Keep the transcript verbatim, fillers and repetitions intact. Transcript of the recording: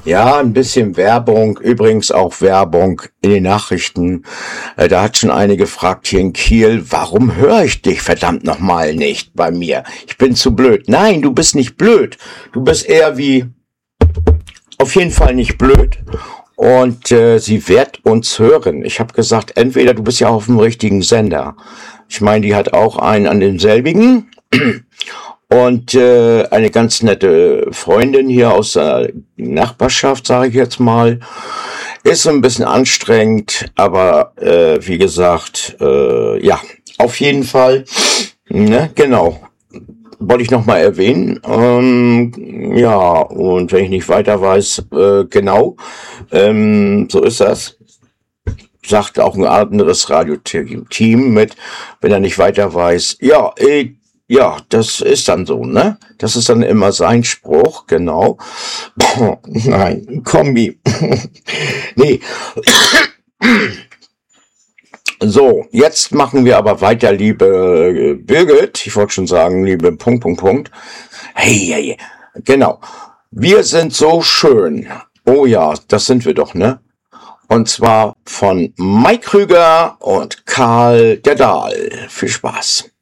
Ja, ein bisschen Werbung, übrigens auch Werbung in den Nachrichten. Äh, Da hat schon eine gefragt hier in Kiel, warum höre ich dich verdammt nochmal nicht bei mir? Ich bin zu blöd. Nein, du bist nicht blöd. Du bist eher wie, auf jeden Fall nicht blöd. Und äh, sie wird uns hören. Ich habe gesagt, entweder du bist ja auf dem richtigen Sender. Ich meine, die hat auch einen an demselbigen. Und äh, eine ganz nette Freundin hier aus der Nachbarschaft, sage ich jetzt mal, ist so ein bisschen anstrengend, aber äh, wie gesagt, äh, ja, auf jeden Fall, ne, genau, wollte ich nochmal erwähnen. Ähm, ja, und wenn ich nicht weiter weiß, äh, genau, ähm, so ist das. Sagt auch ein anderes Radioteam mit, wenn er nicht weiter weiß. Ja, äh, ja, das ist dann so, ne? Das ist dann immer sein Spruch, genau. Nein, Kombi. Nee. So, jetzt machen wir aber weiter, liebe äh, Birgit. Ich wollte schon sagen, liebe Punkt, Punkt, Punkt. Hey, hey, genau. Wir sind so schön. Oh ja, das sind wir doch, ne? Und zwar von Mike Krüger und Karl der Dahl. Viel Spaß.